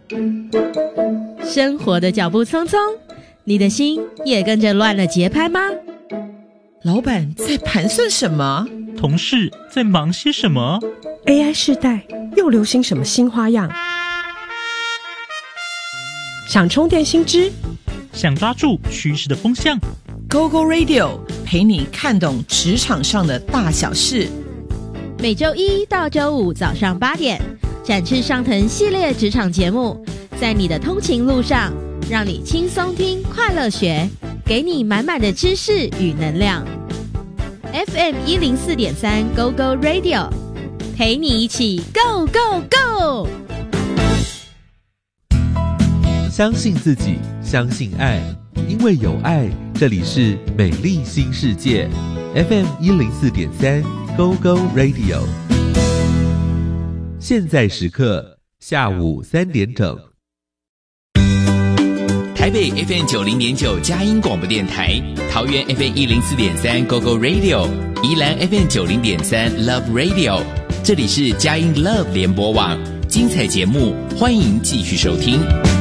生活的脚步匆匆，你的心也跟着乱了节拍吗？ 老板在盘算什么？ 同事在忙些什么？ AI 世代又流行什么新花样？想充电新知， 想抓住趋势的风向， GoGo Radio 陪你看懂职场上的大小事。 每周一到周五早上8点，展翅上腾系列职场节目，在你的通勤路上，让你轻松听，快乐学，给你满满的知识与能量。FM 104.3 GoGo Radio， 陪你一起 Go Go Go！ 相信自己，相信爱，因为有爱，这里是美丽新世界 FM 104.3 GoGo Radio。 现在时刻下午3点整。 台北 FM 90.9佳音广播电台，桃园 FM 104.3 GoGo Radio， 宜兰 FM 90.3 Love Radio， 这里是佳音 Love 联播网，精彩节目欢迎继续收听。